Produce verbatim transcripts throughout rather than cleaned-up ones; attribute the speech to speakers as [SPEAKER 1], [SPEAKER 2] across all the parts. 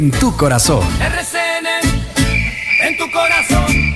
[SPEAKER 1] En tu corazón.
[SPEAKER 2] R C N en tu corazón.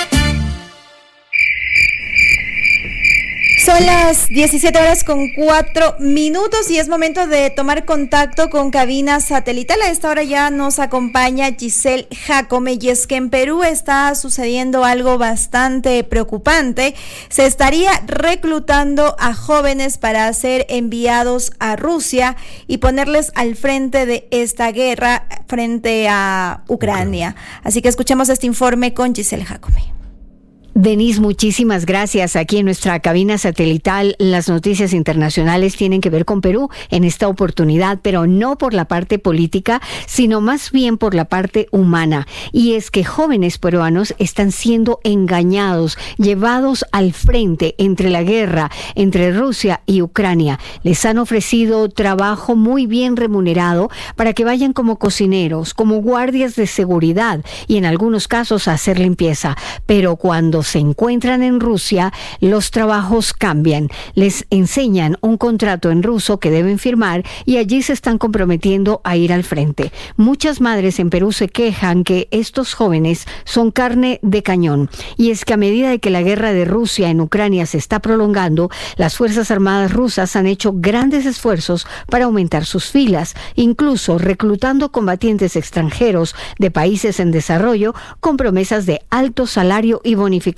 [SPEAKER 3] Son las diecisiete horas con cuatro minutos y es momento de tomar contacto con Cabina Satelital. A esta hora ya nos acompaña Giselle Jacome, y es que en Perú está sucediendo algo bastante preocupante. Se estaría reclutando a jóvenes para ser enviados a Rusia y ponerles al frente de esta guerra frente a Ucrania. Así que escuchemos este informe con Giselle Jacome.
[SPEAKER 4] Denise, muchísimas gracias. Aquí en nuestra cabina satelital, las noticias internacionales tienen que ver con Perú en esta oportunidad, pero no por la parte política, sino más bien por la parte humana. Y es que jóvenes peruanos están siendo engañados, llevados al frente entre la guerra entre Rusia y Ucrania. Les han ofrecido trabajo muy bien remunerado para que vayan como cocineros, como guardias de seguridad y en algunos casos a hacer limpieza. Pero cuando se encuentran en Rusia, los trabajos cambian. Les enseñan un contrato en ruso que deben firmar y allí se están comprometiendo a ir al frente. Muchas madres en Perú se quejan que estos jóvenes son carne de cañón. Y es que a medida de que la guerra de Rusia en Ucrania se está prolongando, las Fuerzas Armadas rusas han hecho grandes esfuerzos para aumentar sus filas, incluso reclutando combatientes extranjeros de países en desarrollo con promesas de alto salario y bonificación.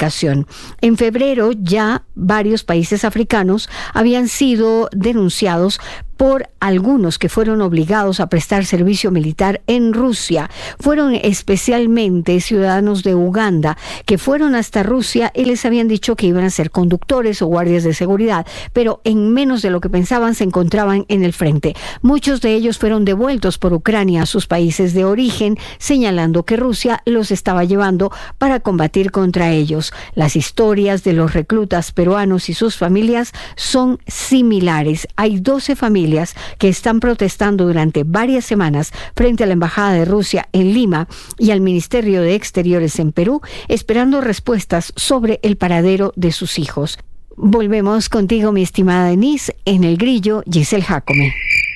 [SPEAKER 4] En febrero ya varios países africanos habían sido denunciados por algunos que fueron obligados a prestar servicio militar en Rusia. Fueron especialmente ciudadanos de Uganda que fueron hasta Rusia y les habían dicho que iban a ser conductores o guardias de seguridad, pero en menos de lo que pensaban se encontraban en el frente. Muchos de ellos fueron devueltos por Ucrania a sus países de origen, señalando que Rusia los estaba llevando para combatir contra ellos. Las historias de los reclutas peruanos y sus familias son similares. Hay doce familias que están protestando durante varias semanas frente a la Embajada de Rusia en Lima y al Ministerio de Exteriores en Perú, esperando respuestas sobre el paradero de sus hijos. Volvemos contigo, mi estimada Denise, en El Grillo, Giselle Jacome.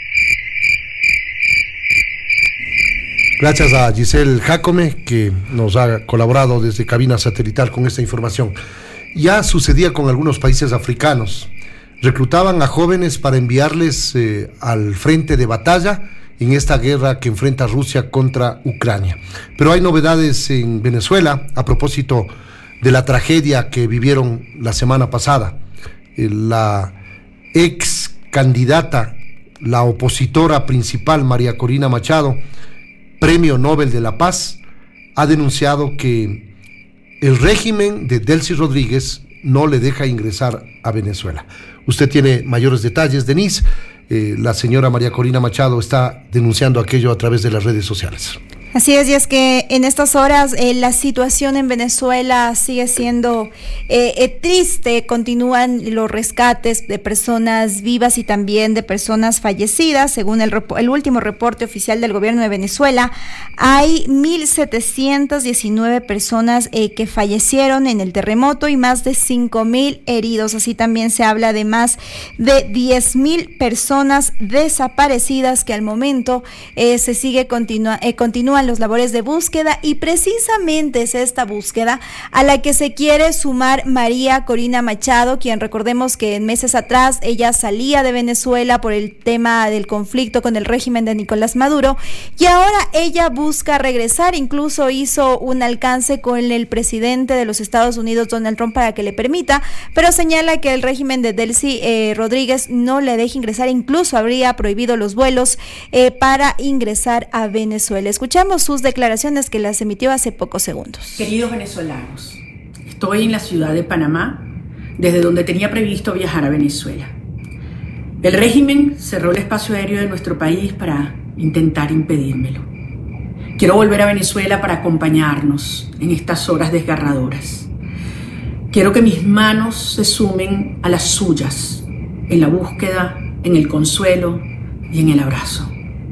[SPEAKER 5] Gracias a Giselle Jacome, que nos ha colaborado desde Cabina Satelital con esta información. Ya sucedía con algunos países africanos. Reclutaban a jóvenes para enviarles eh, al frente de batalla en esta guerra que enfrenta Rusia contra Ucrania. Pero hay novedades en Venezuela a propósito de la tragedia que vivieron la semana pasada. Eh, la ex candidata, la opositora principal, María Corina Machado, Premio Nobel de la Paz, ha denunciado que el régimen de Delcy Rodríguez no le deja ingresar a Venezuela. Usted tiene mayores detalles, Denise. Eh, la señora María Corina Machado está denunciando aquello a través de las redes sociales.
[SPEAKER 3] Así es, y es que en estas horas eh, la situación en Venezuela sigue siendo eh, eh, triste. Continúan los rescates de personas vivas y también de personas fallecidas. Según el, rep- el último reporte oficial del gobierno de Venezuela, hay mil setecientas diecinueve personas eh, que fallecieron en el terremoto y más de cinco mil heridos. Así también se habla de más de diez mil personas desaparecidas que al momento eh, se sigue continua- eh, continúan los labores de búsqueda, y precisamente es esta búsqueda a la que se quiere sumar María Corina Machado, quien recordemos que en meses atrás ella salía de Venezuela por el tema del conflicto con el régimen de Nicolás Maduro, y ahora ella busca regresar. Incluso hizo un alcance con el presidente de los Estados Unidos, Donald Trump, para que le permita, pero señala que el régimen de Delcy eh, Rodríguez no le deja ingresar, incluso habría prohibido los vuelos eh, para ingresar a Venezuela. Escuchamos sus declaraciones que las emitió hace pocos segundos.
[SPEAKER 6] Queridos venezolanos, estoy en la ciudad de Panamá, desde donde tenía previsto viajar a Venezuela. El régimen cerró el espacio aéreo de nuestro país para intentar impedírmelo. Quiero volver a Venezuela para acompañarnos en estas horas desgarradoras. Quiero que mis manos se sumen a las suyas en la búsqueda, en el consuelo y en el abrazo.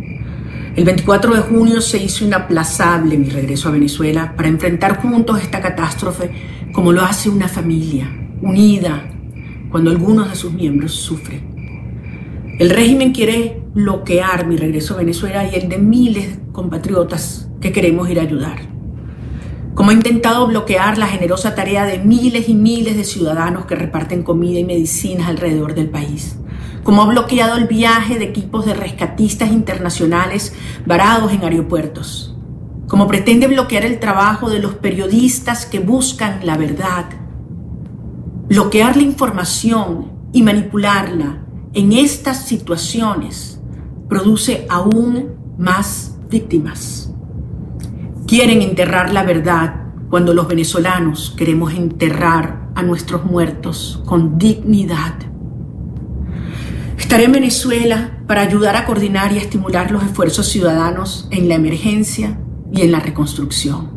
[SPEAKER 6] El veinticuatro de junio se hizo inaplazable mi regreso a Venezuela para enfrentar juntos esta catástrofe como lo hace una familia, unida, cuando algunos de sus miembros sufren. El régimen quiere bloquear mi regreso a Venezuela y el de miles de compatriotas que queremos ir a ayudar. Como ha intentado bloquear la generosa tarea de miles y miles de ciudadanos que reparten comida y medicinas alrededor del país. Como ha bloqueado el viaje de equipos de rescatistas internacionales varados en aeropuertos. Como pretende bloquear el trabajo de los periodistas que buscan la verdad. Bloquear la información y manipularla en estas situaciones produce aún más víctimas. Quieren enterrar la verdad cuando los venezolanos queremos enterrar a nuestros muertos con dignidad. Estaré en Venezuela para ayudar a coordinar y a estimular los esfuerzos ciudadanos en la emergencia y en la reconstrucción.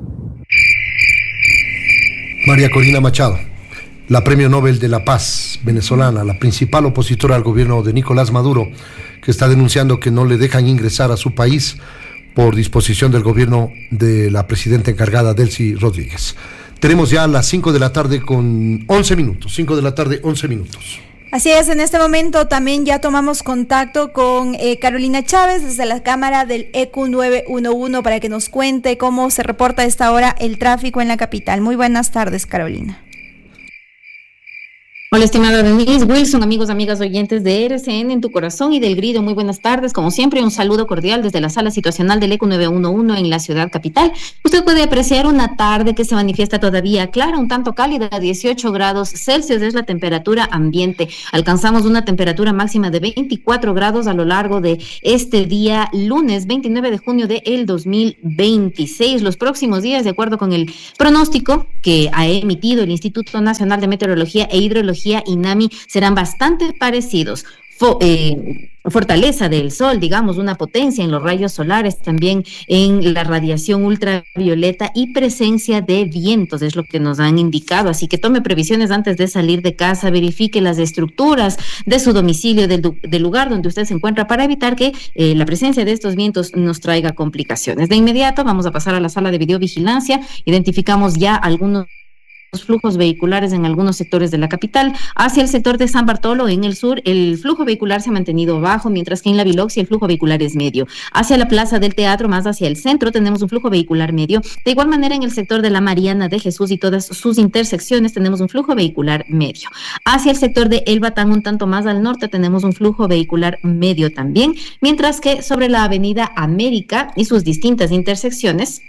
[SPEAKER 5] María Corina Machado, la Premio Nobel de la Paz venezolana, la principal opositora al gobierno de Nicolás Maduro, que está denunciando que no le dejan ingresar a su país por disposición del gobierno de la presidenta encargada, Delcy Rodríguez. Tenemos ya las cinco de la tarde con once minutos, cinco de la tarde, once minutos.
[SPEAKER 3] Así es, en este momento también ya tomamos contacto con eh, Carolina Chávez desde la cámara del E Q nueve uno uno para que nos cuente cómo se reporta a esta hora el tráfico en la capital. Muy buenas tardes, Carolina.
[SPEAKER 1] Hola, estimada Denise Wilson, amigos, amigas oyentes de R C N en tu corazón y del Grido, muy buenas tardes. Como siempre, un saludo cordial desde la sala situacional del E Q nueve uno uno en la ciudad capital. Usted puede apreciar una tarde que se manifiesta todavía clara, un tanto cálida, dieciocho grados Celsius es la temperatura ambiente. Alcanzamos una temperatura máxima de veinticuatro grados a lo largo de este día lunes veintinueve de junio del dos mil veintiséis. Los próximos días, de acuerdo con el pronóstico que ha emitido el Instituto Nacional de Meteorología e Hidrología, INAMI, serán bastante parecidos. Fo, eh, fortaleza del sol, digamos, una potencia en los rayos solares, también en la radiación ultravioleta y presencia de vientos, es lo que nos han indicado. Así que tome previsiones antes de salir de casa, verifique las estructuras de su domicilio, del, del lugar donde usted se encuentra, para evitar que eh, la presencia de estos vientos nos traiga complicaciones. De inmediato vamos a pasar a la sala de videovigilancia. Identificamos ya algunos flujos vehiculares en algunos sectores de la capital. Hacia el sector de San Bartolo, en el sur, el flujo vehicular se ha mantenido bajo, mientras que en la Biloxi el flujo vehicular es medio. Hacia la Plaza del Teatro, más hacia el centro, tenemos un flujo vehicular medio. De igual manera, en el sector de la Mariana de Jesús y todas sus intersecciones, tenemos un flujo vehicular medio. Hacia el sector de El Batán, un tanto más al norte, tenemos un flujo vehicular medio también, mientras que sobre la Avenida América y sus distintas intersecciones,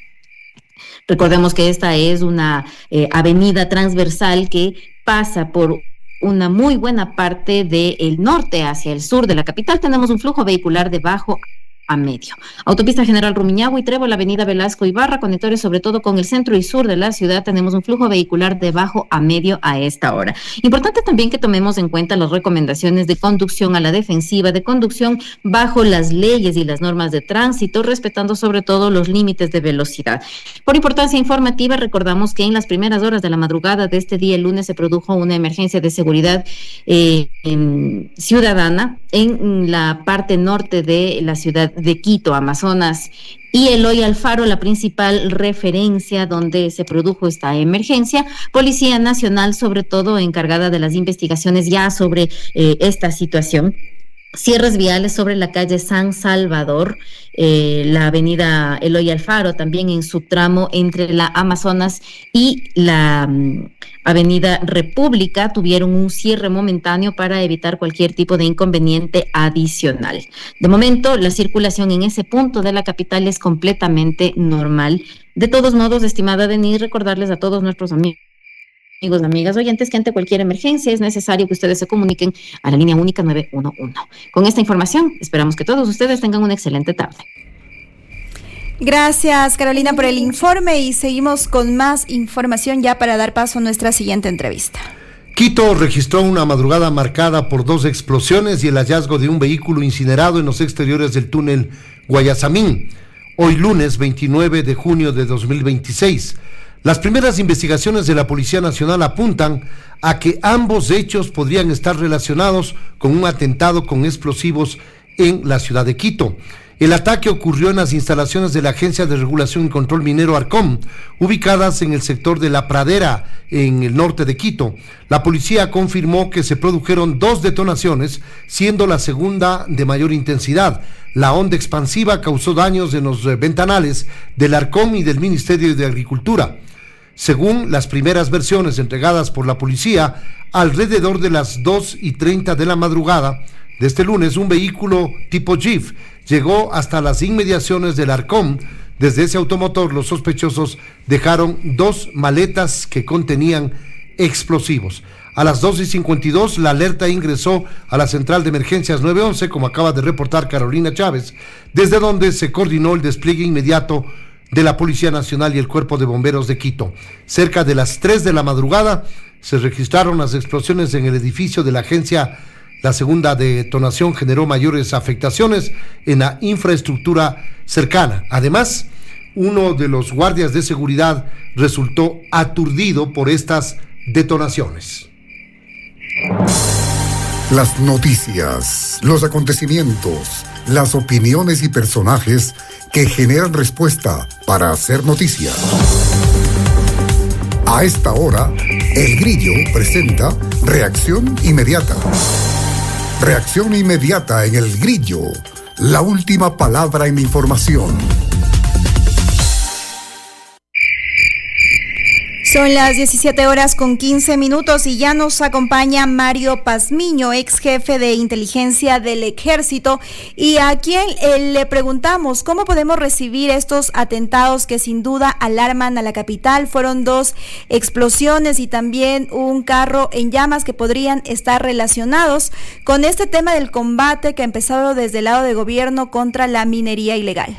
[SPEAKER 1] recordemos que esta es una eh, avenida transversal que pasa por una muy buena parte del norte hacia el sur de la capital. Tenemos un flujo vehicular de bajo a medio. Autopista General Rumiñahui y Trébol, Avenida Velasco Ibarra, conectores sobre todo con el centro y sur de la ciudad, tenemos un flujo vehicular de bajo a medio a esta hora. Importante también que tomemos en cuenta las recomendaciones de conducción a la defensiva, de conducción bajo las leyes y las normas de tránsito, respetando sobre todo los límites de velocidad. Por importancia informativa, recordamos que en las primeras horas de la madrugada de este día, el lunes, se produjo una emergencia de seguridad eh, en, ciudadana en la parte norte de la ciudad de Quito, Amazonas, y Eloy Alfaro, la principal referencia donde se produjo esta emergencia. Policía Nacional, sobre todo encargada de las investigaciones ya sobre eh, esta situación. Cierres viales sobre la calle San Salvador, eh, la avenida Eloy Alfaro, también en su tramo entre la Amazonas y la um, avenida República, tuvieron un cierre momentáneo para evitar cualquier tipo de inconveniente adicional. De momento, la circulación en ese punto de la capital es completamente normal. De todos modos, estimada Denise, recordarles a todos nuestros amigos, Amigos, amigas oyentes, que ante cualquier emergencia es necesario que ustedes se comuniquen a la línea única nueve uno uno. Con esta información, esperamos que todos ustedes tengan una excelente tarde.
[SPEAKER 3] Gracias, Carolina, por el informe, y seguimos con más información ya para dar paso a nuestra siguiente entrevista.
[SPEAKER 5] Quito registró una madrugada marcada por dos explosiones y el hallazgo de un vehículo incinerado en los exteriores del túnel Guayasamín, hoy lunes veintinueve de junio de dos mil veintiséis. Las primeras investigaciones de la Policía Nacional apuntan a que ambos hechos podrían estar relacionados con un atentado con explosivos en la ciudad de Quito. El ataque ocurrió en las instalaciones de la Agencia de Regulación y Control Minero Arcom, ubicadas en el sector de La Pradera, en el norte de Quito. La policía confirmó que se produjeron dos detonaciones, siendo la segunda de mayor intensidad. La onda expansiva causó daños en los ventanales del Arcom y del Ministerio de Agricultura. Según las primeras versiones entregadas por la policía, alrededor de las dos y treinta de la madrugada de este lunes, un vehículo tipo Jeep llegó hasta las inmediaciones del Arcom. Desde ese automotor, los sospechosos dejaron dos maletas que contenían explosivos. A las dos y cincuenta y dos, la alerta ingresó a la central de emergencias nueve once, como acaba de reportar Carolina Chávez, desde donde se coordinó el despliegue inmediato de la Policía Nacional y el Cuerpo de Bomberos de Quito. Cerca de las tres de la madrugada se registraron las explosiones en el edificio de la agencia. La segunda detonación generó mayores afectaciones en la infraestructura cercana. Además, uno de los guardias de seguridad resultó aturdido por estas detonaciones.
[SPEAKER 7] Las noticias, los acontecimientos, las opiniones y personajes que generan respuesta para hacer noticia. A esta hora, El Grillo presenta Reacción Inmediata. Reacción inmediata en El Grillo, la última palabra en información.
[SPEAKER 3] Son las diecisiete horas con quince minutos y ya nos acompaña Mario Pazmiño, ex jefe de inteligencia del Ejército, y a quien eh, le preguntamos cómo podemos recibir estos atentados que sin duda alarman a la capital. Fueron dos explosiones y también un carro en llamas que podrían estar relacionados con este tema del combate que ha empezado desde el lado de gobierno contra la minería ilegal.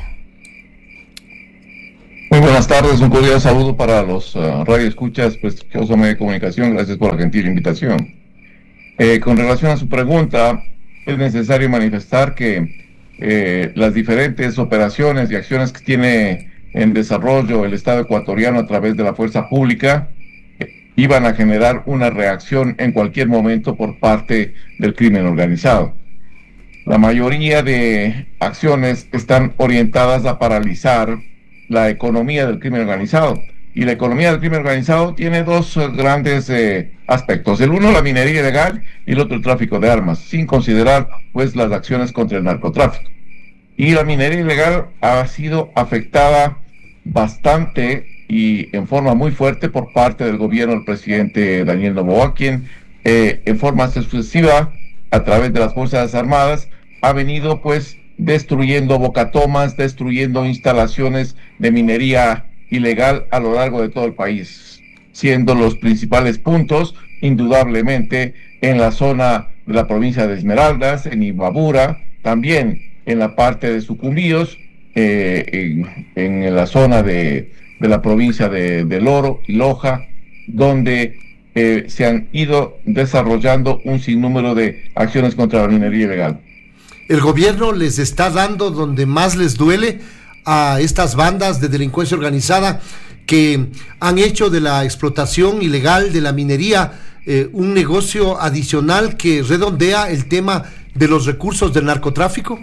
[SPEAKER 8] Muy buenas tardes, un cordial saludo para los uh, radioescuchas, prestigioso medio de comunicación. Gracias por la gentil invitación. Eh, con relación a su pregunta, es necesario manifestar que eh, las diferentes operaciones y acciones que tiene en desarrollo el Estado ecuatoriano a través de la fuerza pública eh, iban a generar una reacción en cualquier momento por parte del crimen organizado. La mayoría de acciones están orientadas a paralizar la economía del crimen organizado, y la economía del crimen organizado tiene dos uh, grandes eh, aspectos: el uno, la minería ilegal, y el otro, el tráfico de armas, sin considerar pues las acciones contra el narcotráfico. Y la minería ilegal ha sido afectada bastante y en forma muy fuerte por parte del gobierno del presidente Daniel Noboa, quien eh, en forma sucesiva, a través de las Fuerzas Armadas, ha venido pues destruyendo bocatomas, destruyendo instalaciones de minería ilegal a lo largo de todo el país, siendo los principales puntos indudablemente en la zona de la provincia de Esmeraldas, en Imbabura, también en la parte de Sucumbíos, eh, en, en la zona de, de la provincia de, de Loro y Loja, donde eh, se han ido desarrollando un sinnúmero de acciones contra la minería ilegal.
[SPEAKER 5] ¿El gobierno les está dando donde más les duele a estas bandas de delincuencia organizada que han hecho de la explotación ilegal de la minería eh, un negocio adicional que redondea el tema de los recursos del narcotráfico?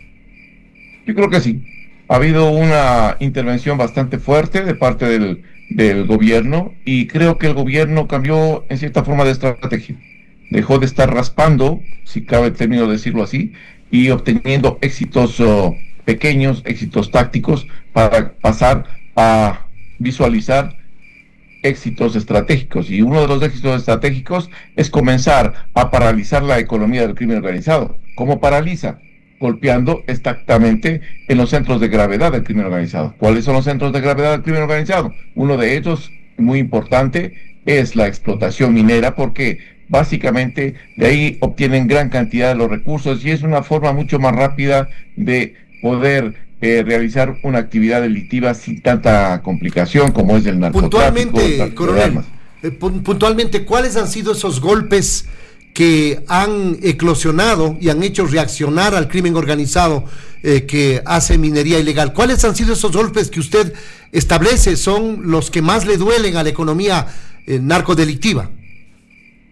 [SPEAKER 8] Yo creo que sí. Ha habido una intervención bastante fuerte de parte del, del gobierno, y creo que el gobierno cambió en cierta forma de estrategia. Dejó de estar raspando, si cabe el término de decirlo así, y obteniendo éxitos uh, pequeños, éxitos tácticos, para pasar a visualizar éxitos estratégicos. Y uno de los éxitos estratégicos es comenzar a paralizar la economía del crimen organizado. ¿Cómo paraliza? Golpeando exactamente en los centros de gravedad del crimen organizado. ¿Cuáles son los centros de gravedad del crimen organizado? Uno de ellos, muy importante, es la explotación minera, porque básicamente de ahí obtienen gran cantidad de los recursos, y es una forma mucho más rápida de poder eh, realizar una actividad delictiva sin tanta complicación como es el narcotráfico.
[SPEAKER 5] Puntualmente, coronel, eh, puntualmente, ¿cuáles han sido esos golpes que han eclosionado y han hecho reaccionar al crimen organizado eh, que hace minería ilegal? ¿Cuáles han sido esos golpes que usted establece son los que más le duelen a la economía eh, narcodelictiva?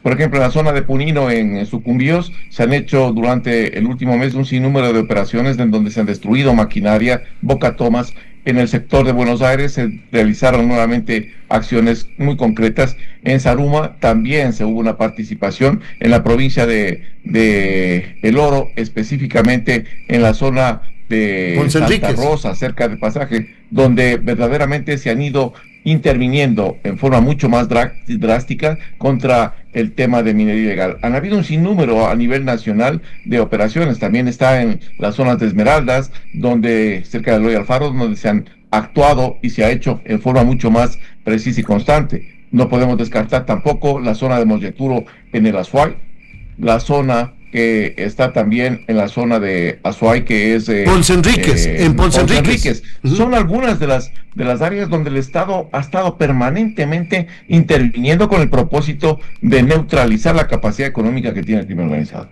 [SPEAKER 8] Por ejemplo, en la zona de Punino, en Sucumbíos, se han hecho durante el último mes un sinnúmero de operaciones en donde se han destruido maquinaria, bocatomas. En el sector de Buenos Aires se realizaron nuevamente acciones muy concretas. En Zaruma también se hubo una participación. En la provincia de, de El Oro, específicamente en la zona de Santa Rosa, cerca de Pasaje, donde verdaderamente se han ido interviniendo en forma mucho más drástica contra el tema de minería ilegal. Han habido un sinnúmero a nivel nacional de operaciones. También está en las zonas de Esmeraldas, donde cerca de Eloy Alfaro, donde se han actuado y se ha hecho en forma mucho más precisa y constante. No podemos descartar tampoco la zona de Molleturo en el Azuay, la zona que está también en la zona de Azuay, que es eh,
[SPEAKER 5] Ponce Enríquez, eh, en Ponce, Ponce Enríquez. Enríquez.
[SPEAKER 8] Uh-huh. Son algunas de las de las áreas donde el Estado ha estado permanentemente interviniendo con el propósito de neutralizar la capacidad económica que tiene el crimen organizado.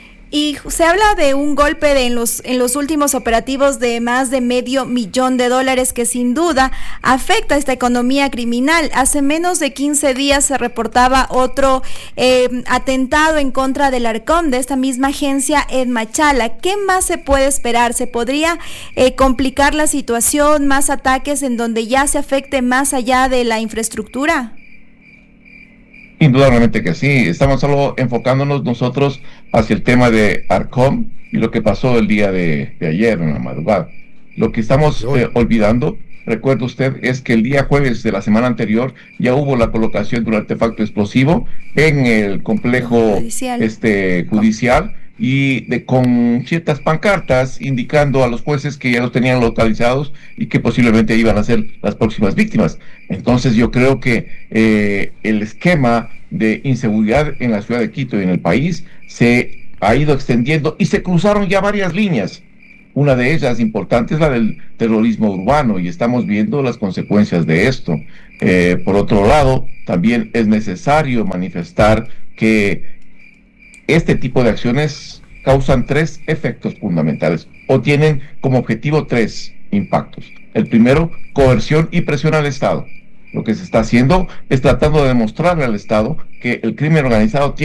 [SPEAKER 3] Y se habla de un golpe de en los en los últimos operativos de más de medio millón de dólares que sin duda afecta a esta economía criminal. Hace menos de quince días se reportaba otro eh, atentado en contra del Arcom, de esta misma agencia en Machala. ¿Qué más se puede esperar? ¿Se podría eh, complicar la situación, más ataques en donde ya se afecte más allá de la infraestructura?
[SPEAKER 8] Indudablemente que sí. Estamos solo enfocándonos nosotros hacia el tema de Arcom y lo que pasó el día de, de ayer en la madrugada. Lo que estamos eh, olvidando, recuerde usted, es que el día jueves de la semana anterior ya hubo la colocación de un artefacto explosivo en el complejo judicial, este, judicial y de, con ciertas pancartas indicando a los jueces que ya los tenían localizados y que posiblemente iban a ser las próximas víctimas. Entonces yo creo que eh, el esquema de inseguridad en la ciudad de Quito y en el país se ha ido extendiendo y se cruzaron ya varias líneas. Una de ellas importante es la del terrorismo urbano y estamos viendo las consecuencias de esto. Eh, por otro lado, también es necesario manifestar que este tipo de acciones causan tres efectos fundamentales o tienen como objetivo tres impactos. El primero, coerción y presión al Estado. Lo que se está haciendo es tratando de demostrarle al Estado que el crimen organizado tiene